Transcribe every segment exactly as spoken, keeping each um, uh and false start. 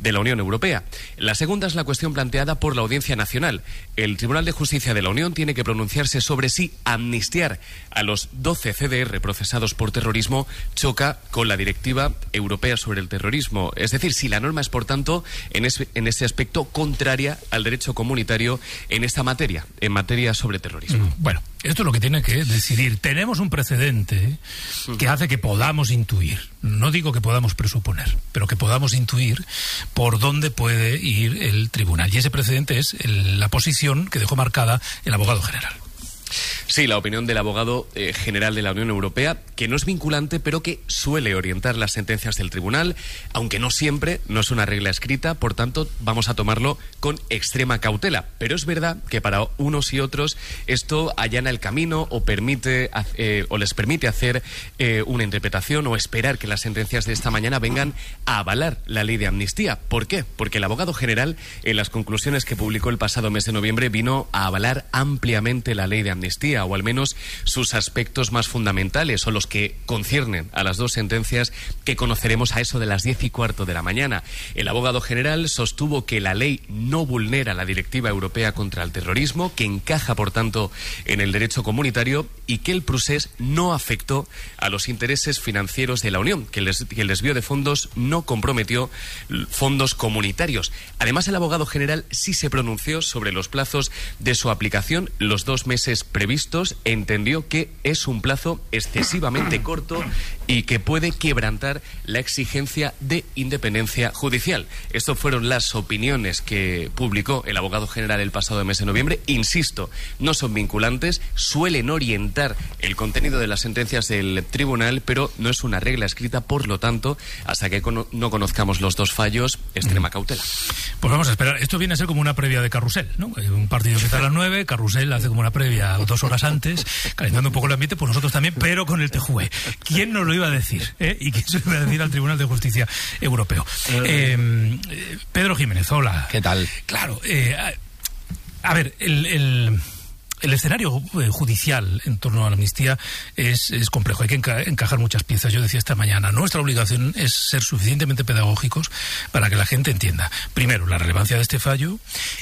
de la Unión Europea. La segunda es la cuestión planteada por la Audiencia Nacional. El Tribunal de Justicia de la Unión tiene que pronunciarse sobre si amnistiar a los doce C D R procesados por terrorismo choca con la Directiva Europea sobre el Terrorismo. Es decir, si la norma es, por tanto, en ese, en ese aspecto contraria al derecho comunitario en esta materia, en materia sobre terrorismo. Mm, bueno, esto es lo que tiene que decidir. Tenemos un precedente que hace que podamos intuir, no digo que podamos presuponer, pero que podamos intuir por dónde puede ir el tribunal. Y ese precedente es el, la posición que dejó marcada el abogado general. Sí, la opinión del abogado eh, general de la Unión Europea, que no es vinculante, pero que suele orientar las sentencias del tribunal, aunque no siempre, no es una regla escrita, por tanto, vamos a tomarlo con extrema cautela. Pero es verdad que para unos y otros esto allana el camino o permite eh, o les permite hacer eh, una interpretación o esperar que las sentencias de esta mañana vengan a avalar la ley de amnistía. ¿Por qué? Porque el abogado general, en las conclusiones que publicó el pasado mes de noviembre, vino a avalar ampliamente la ley de amnistía, o al menos sus aspectos más fundamentales, o los que conciernen a las dos sentencias que conoceremos a eso de las diez y cuarto de la mañana. El abogado general sostuvo que la ley no vulnera la Directiva Europea contra el Terrorismo, que encaja, por tanto, en el derecho comunitario, y que el procés no afectó a los intereses financieros de la Unión, que el, que el desvío de fondos no comprometió fondos comunitarios. Además, el abogado general sí se pronunció sobre los plazos de su aplicación, los dos meses previstos. Entendió que es un plazo excesivamente corto y que puede quebrantar la exigencia de independencia judicial. Estas fueron las opiniones que publicó el abogado general el pasado mes de noviembre. Insisto, no son vinculantes, suelen orientar el contenido de las sentencias del tribunal, pero no es una regla escrita, por lo tanto, hasta que cono- no conozcamos los dos fallos, extrema cautela. Pues vamos a esperar. Esto viene a ser como una previa de Carrusel, ¿no? Un partido empieza a las nueve, Carrusel hace como una previa dos horas antes, calentando un poco el ambiente, pues nosotros también, pero con el T J U E. ¿Quién nos lo iba a decir? ¿Eh? ¿Y quién se lo iba a decir al Tribunal de Justicia Europeo? Eh, Pedro Jiménez, hola. ¿Qué tal? Claro, eh, a, a ver, el... el El escenario judicial en torno a la amnistía es, es complejo, hay que enca- encajar muchas piezas. Yo decía esta mañana, nuestra obligación es ser suficientemente pedagógicos para que la gente entienda, primero, la relevancia de este fallo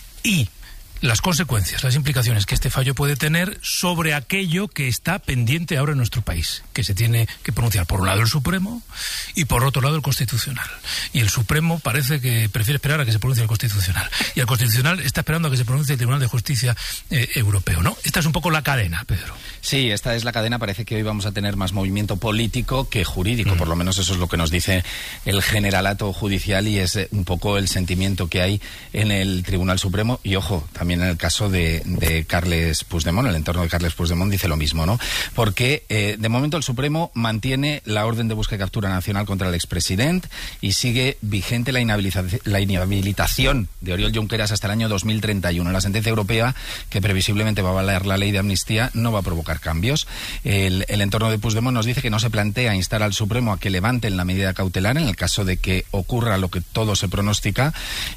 y las consecuencias, las implicaciones que este fallo puede tener sobre aquello que está pendiente ahora en nuestro país, que se tiene que pronunciar por un lado el Supremo y por otro lado el Constitucional. Y el Supremo parece que prefiere esperar a que se pronuncie el Constitucional. Y el Constitucional está esperando a que se pronuncie el Tribunal de Justicia eh, Europeo, ¿no? Esta es un poco la cadena, Pedro. Sí, esta es la cadena. Parece que hoy vamos a tener más movimiento político que jurídico. Mm. Por lo menos eso es lo que nos dice el generalato judicial y es un poco el sentimiento que hay en el Tribunal Supremo. Y ojo, también en el caso de, de Carles Puigdemont, el entorno de Carles Puigdemont dice lo mismo, ¿no? Porque eh, de momento el Supremo mantiene la orden de búsqueda y captura nacional contra el expresidente y sigue vigente la, inhabilitación, la inhabilitación de Oriol Junqueras hasta el año dos mil treinta y uno. La sentencia europea, que previsiblemente va a valer la ley de amnistía, no va a provocar cambios. El, el entorno de Puigdemont nos dice que no se plantea instar al Supremo a que levanten la medida cautelar en el caso de que ocurra lo que todo se pronostica,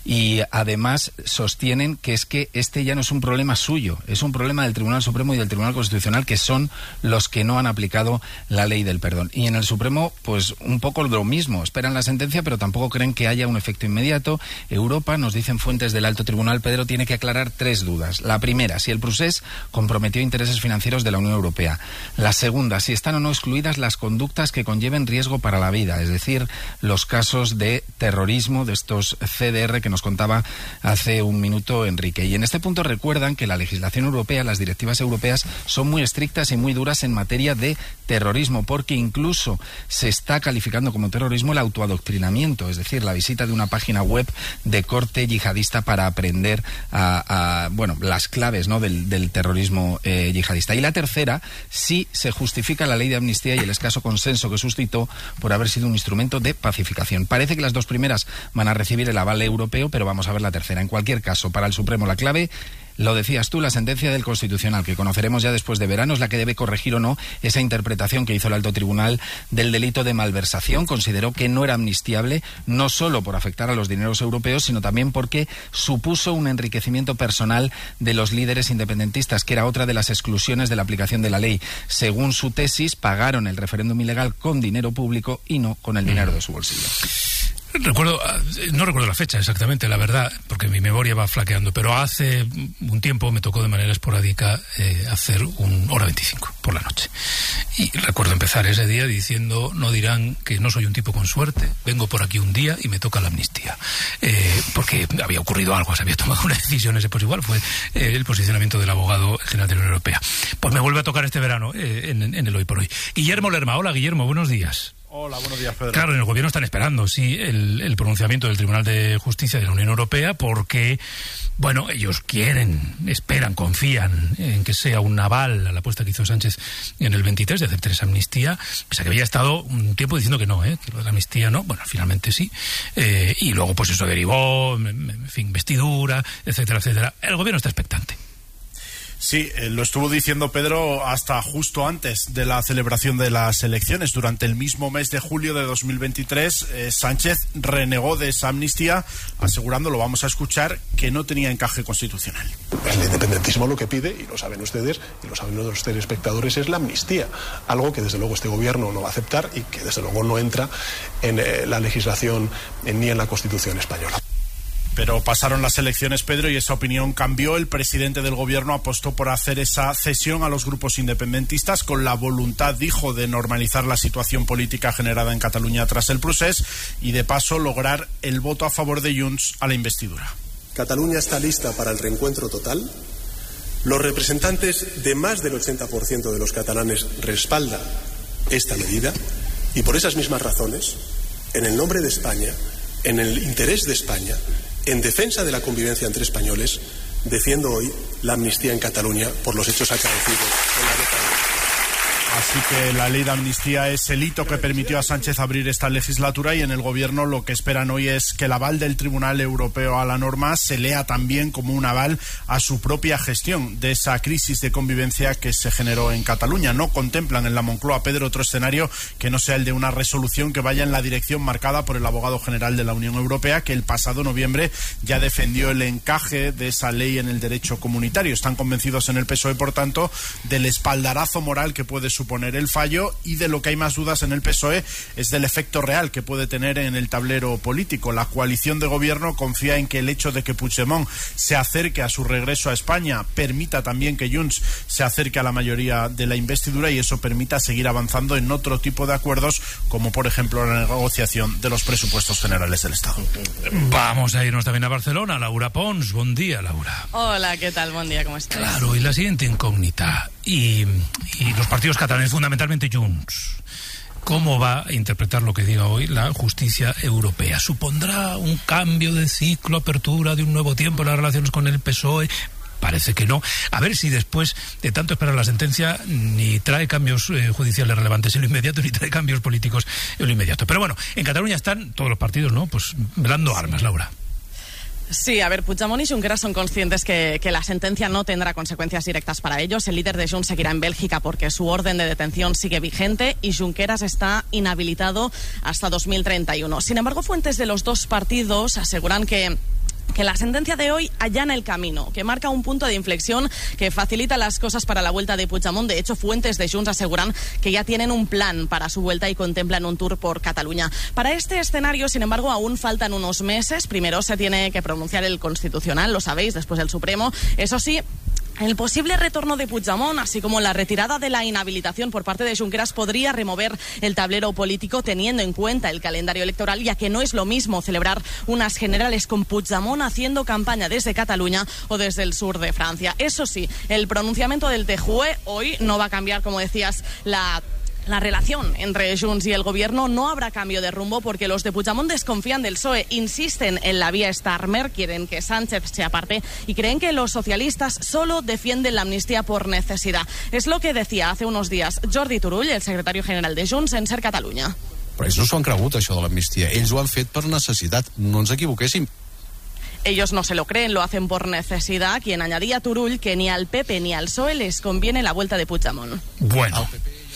y además sostienen que es que este ya no es un problema suyo, es un problema del Tribunal Supremo y del Tribunal Constitucional, que son los que no han aplicado la ley del perdón. Y en el Supremo, pues un poco lo mismo, esperan la sentencia, pero tampoco creen que haya un efecto inmediato. Europa, nos dicen fuentes del Alto Tribunal, Pedro, tiene que aclarar tres dudas. La primera, si el procés comprometió intereses financieros de la Unión Europea. La segunda, si están o no excluidas las conductas que conlleven riesgo para la vida, es decir, los casos de terrorismo de estos C D R que nos contaba hace un minuto Enrique. Y en este punto recuerdan que la legislación europea, las directivas europeas, son muy estrictas y muy duras en materia de terrorismo, porque incluso se está calificando como terrorismo el autoadoctrinamiento, es decir, la visita de una página web de corte yihadista para aprender a, a bueno, las claves, ¿no?, del, del terrorismo eh, yihadista. Y la tercera, si se justifica la ley de amnistía y el escaso consenso que suscitó por haber sido un instrumento de pacificación. Parece que las dos primeras van a recibir el aval europeo, pero vamos a ver la tercera. En cualquier caso, para el Supremo la clave, lo decías tú, la sentencia del Constitucional, que conoceremos ya después de verano, es la que debe corregir o no esa interpretación que hizo el Alto Tribunal del delito de malversación. Consideró que no era amnistiable, no solo por afectar a los dineros europeos, sino también porque supuso un enriquecimiento personal de los líderes independentistas, que era otra de las exclusiones de la aplicación de la ley. Según su tesis, pagaron el referéndum ilegal con dinero público y no con el dinero de su bolsillo. Recuerdo, no recuerdo la fecha exactamente, la verdad, porque mi memoria va flaqueando, pero hace un tiempo me tocó de manera esporádica eh, hacer un hora veinticinco por la noche. Y recuerdo empezar ese día diciendo, no dirán que no soy un tipo con suerte, vengo por aquí un día y me toca la amnistía. Eh, porque había ocurrido algo, se había tomado una decisión, ese pues igual fue eh, el posicionamiento del abogado general de la Unión Europea. Pues me vuelve a tocar este verano eh, en, en el Hoy por Hoy. Guillermo Lerma, hola Guillermo, buenos días. Hola, buenos días, Pedro. Claro, en el gobierno están esperando, sí, el, el pronunciamiento del Tribunal de Justicia de la Unión Europea porque, bueno, ellos quieren, esperan, confían en que sea un aval a la apuesta que hizo Sánchez en el veintitrés de aceptar esa amnistía, pese a que había estado un tiempo diciendo que no, ¿eh? que lo de la amnistía no, bueno, finalmente sí, eh, y luego pues eso derivó, en fin, investidura, etcétera, etcétera. El gobierno está expectante. Sí, eh, lo estuvo diciendo Pedro hasta justo antes de la celebración de las elecciones. Durante el mismo mes de julio de dos mil veintitrés, eh, Sánchez renegó de esa amnistía, asegurando, lo vamos a escuchar, que no tenía encaje constitucional. El independentismo lo que pide, y lo saben ustedes, y lo saben los telespectadores, es la amnistía. Algo que desde luego este gobierno no va a aceptar y que desde luego no entra en eh, la legislación eh, ni en la Constitución española. Pero pasaron las elecciones, Pedro, y esa opinión cambió. El presidente del gobierno apostó por hacer esa cesión a los grupos independentistas con la voluntad, dijo, de normalizar la situación política generada en Cataluña tras el procés y, de paso, lograr el voto a favor de Junts a la investidura. Cataluña está lista para el reencuentro total. Los representantes de más del ochenta por ciento de los catalanes respaldan esta medida y, por esas mismas razones, en el nombre de España, en el interés de España, en defensa de la convivencia entre españoles, defiendo hoy la amnistía en Cataluña por los hechos acaecidos en la década. Así que la ley de amnistía es el hito que permitió a Sánchez abrir esta legislatura, y en el gobierno lo que esperan hoy es que el aval del Tribunal Europeo a la norma se lea también como un aval a su propia gestión de esa crisis de convivencia que se generó en Cataluña. No contemplan en la Moncloa, Pedro, otro escenario que no sea el de una resolución que vaya en la dirección marcada por el abogado general de la Unión Europea, que el pasado noviembre ya defendió el encaje de esa ley en el derecho comunitario. Están convencidos en el P S O E, por tanto, del espaldarazo moral que puede suponer el fallo, y de lo que hay más dudas en el P S O E es del efecto real que puede tener en el tablero político. La coalición de gobierno confía en que el hecho de que Puigdemont se acerque a su regreso a España permita también que Junts se acerque a la mayoría de la investidura, y eso permita seguir avanzando en otro tipo de acuerdos, como por ejemplo la negociación de los presupuestos generales del Estado. Vamos a irnos también a Barcelona. Laura Pons, buen día, Laura. Hola, ¿qué tal? Buen día, ¿cómo estás? Claro, y la siguiente incógnita, y, y los partidos catalanes, fundamentalmente Junts, ¿cómo va a interpretar lo que diga hoy la justicia europea? ¿Supondrá un cambio de ciclo, apertura de un nuevo tiempo en las relaciones con el P S O E? Parece que no. A ver si después de tanto esperar la sentencia ni trae cambios eh, judiciales relevantes en lo inmediato, ni trae cambios políticos en lo inmediato. Pero bueno, en Cataluña están todos los partidos, ¿no? Pues velando armas, Laura. Sí, a ver, Puigdemont y Junqueras son conscientes que, que la sentencia no tendrá consecuencias directas para ellos. El líder de Junts seguirá en Bélgica porque su orden de detención sigue vigente y Junqueras está inhabilitado hasta dos mil treinta y uno. Sin embargo, fuentes de los dos partidos aseguran que que la sentencia de hoy allana el camino, que marca un punto de inflexión que facilita las cosas para la vuelta de Puigdemont. De hecho, fuentes de Junts aseguran que ya tienen un plan para su vuelta y contemplan un tour por Cataluña. Para este escenario, sin embargo, aún faltan unos meses. Primero se tiene que pronunciar el Constitucional, lo sabéis, después el Supremo. Eso sí, el posible retorno de Puigdemont, así como la retirada de la inhabilitación por parte de Junqueras, podría remover el tablero político teniendo en cuenta el calendario electoral, ya que no es lo mismo celebrar unas generales con Puigdemont haciendo campaña desde Cataluña o desde el sur de Francia. Eso sí, el pronunciamiento del T J U E hoy no va a cambiar, como decías, la La relación entre Junts y el gobierno. No habrá cambio de rumbo porque los de Puigdemont desconfían del P S O E, insisten en la vía Starmer, quieren que Sánchez se aparte y creen que los socialistas solo defienden la amnistía por necesidad. Es lo que decía hace unos días Jordi Turull, el secretario general de Junts, en Ser Catalunya. Però ells no s'ho han cregut, això de l'amnistia. Ells ho han fet per necessitat. No ens equivoquéssim. Ellos no se lo creen, lo hacen por necesidad. Quien añadía Turull que ni al P P ni al P S O E les conviene la vuelta de Puigdemont. Bueno,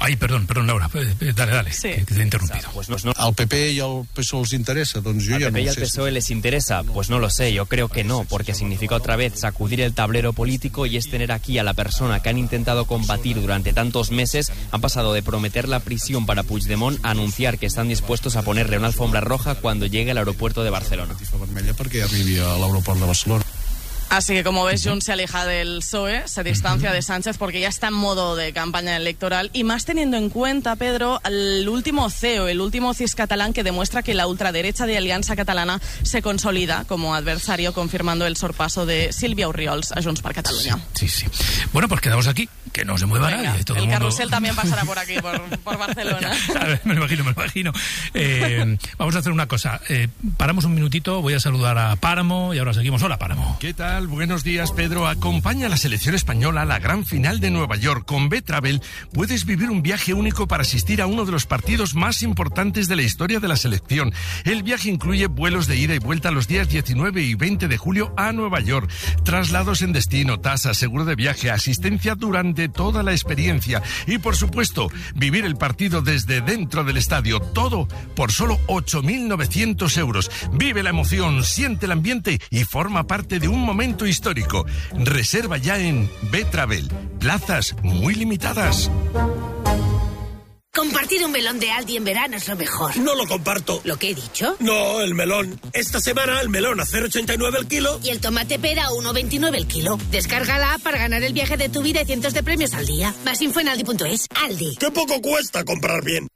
Ay, perdón, perdón, Laura. Dale, dale, sí. que te he interrumpido. Pues no, no. Al P P y al P S O E les interesa, doncs jo ¿Al ja P P no y ho al sé. P S O E les interesa? Pues no lo sé, yo creo que no, porque significa otra vez sacudir el tablero político y es tener aquí a la persona que han intentado combatir durante tantos meses. Han pasado de prometer la prisión para Puigdemont a anunciar que están dispuestos a ponerle una alfombra roja cuando llegue al aeropuerto de Barcelona. Vermella perquè arribi a l'aeroport de Barcelona. Así que, como ves, Junts se aleja del P S O E, se distancia de Sánchez porque ya está en modo de campaña electoral, y más teniendo en cuenta, Pedro, el último C E O, el último C I S catalán, que demuestra que la ultraderecha de Alianza Catalana se consolida como adversario, confirmando el sorpaso de Sílvia Orriols a Junts per Catalunya. Sí, sí. Bueno, pues quedamos aquí, que no se mueva Venga, nadie. Todo el el mundo... carrusel también pasará por aquí, por, por Barcelona. Ya, a ver, me lo imagino, me lo imagino. Eh, vamos a hacer una cosa. Eh, paramos un minutito, voy a saludar a Páramo y ahora seguimos. Hola, Páramo. ¿Qué tal? Buenos días, Pedro. Acompaña a la selección española a la gran final de Nueva York. Con B-Travel puedes vivir un viaje único para asistir a uno de los partidos más importantes de la historia de la selección. El viaje incluye vuelos de ida y vuelta los días diecinueve y veinte de julio a Nueva York, traslados en destino, tasas, seguro de viaje, asistencia durante toda la experiencia y, por supuesto, vivir el partido desde dentro del estadio. Todo por solo ocho mil novecientos euros. Vive la emoción, siente el ambiente y forma parte de un momento histórico. Reserva ya en B-Travel. Plazas muy limitadas. Compartir un melón de Aldi en verano es lo mejor. No lo comparto. ¿Lo que he dicho? No, el melón. Esta semana el melón a cero coma ochenta y nueve el kilo. Y el tomate pera a uno coma veintinueve el kilo. Descarga la app para ganar el viaje de tu vida y cientos de premios al día. Más info en aldi punto es. Aldi. ¡Qué poco cuesta comprar bien!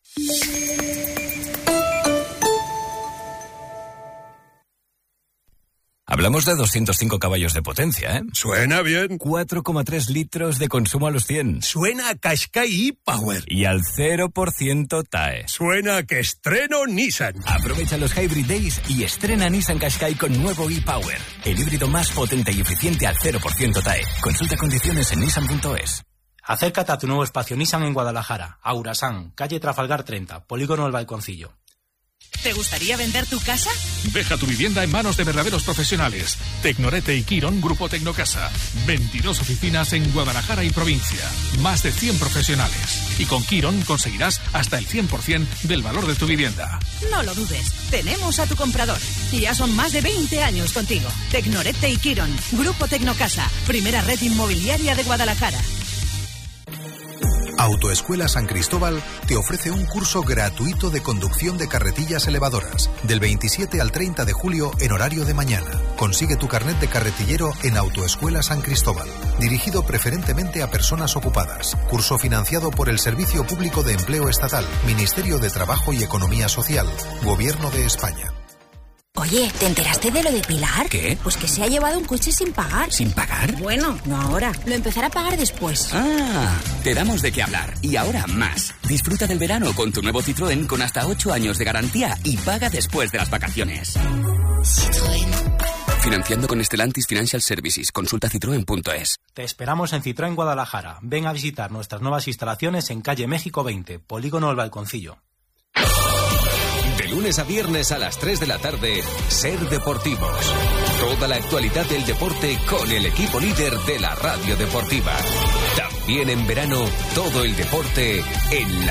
Hablamos de doscientos cinco caballos de potencia, ¿eh? Suena bien. cuatro coma tres litros de consumo a los cien. Suena a Qashqai e-Power. Y al cero por ciento T A E. Suena a que estreno Nissan. Aprovecha los Hybrid Days y estrena Nissan Qashqai con nuevo e-Power. El híbrido más potente y eficiente al cero por ciento T A E. Consulta condiciones en nissan punto es. Acércate a tu nuevo espacio Nissan en Guadalajara. Aurasan, calle Trafalgar treinta, Polígono El Balconcillo. ¿Te gustaría vender tu casa? Deja tu vivienda en manos de verdaderos profesionales. Tecnorete y Quirón, Grupo Tecnocasa. veintidós oficinas en Guadalajara y provincia. Más de cien profesionales. Y con Quirón conseguirás hasta el cien por ciento del valor de tu vivienda. No lo dudes. Tenemos a tu comprador. Y ya son más de veinte años contigo. Tecnorete y Quirón, Grupo Tecnocasa. Primera red inmobiliaria de Guadalajara. Autoescuela San Cristóbal te ofrece un curso gratuito de conducción de carretillas elevadoras del veintisiete al treinta de julio en horario de mañana. Consigue tu carnet de carretillero en Autoescuela San Cristóbal, dirigido preferentemente a personas ocupadas. Curso financiado por el Servicio Público de Empleo Estatal, Ministerio de Trabajo y Economía Social, Gobierno de España. Oye, ¿te enteraste de lo de Pilar? ¿Qué? Pues que se ha llevado un coche sin pagar. ¿Sin pagar? Bueno, no ahora. Lo empezará a pagar después. Ah, te damos de qué hablar. Y ahora más. Disfruta del verano con tu nuevo Citroën con hasta ocho años de garantía y paga después de las vacaciones. Citroën. Financiando con Stellantis Financial Services. Consulta citroen punto es. Te esperamos en Citroën Guadalajara. Ven a visitar nuestras nuevas instalaciones en calle México veinte, Polígono El Balconcillo. De lunes a viernes a las tres de la tarde, Ser Deportivos. Toda la actualidad del deporte con el equipo líder de la radio deportiva. También en verano, todo el deporte en la